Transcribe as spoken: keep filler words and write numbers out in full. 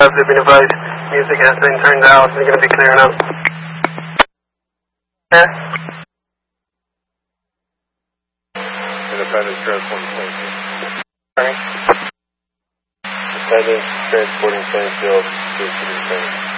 have been advised. Music has been turned out. They're going to be clearing up. Yeah. Independence transporting Plainfield. Sorry? Independence transporting Plainfield to City Center.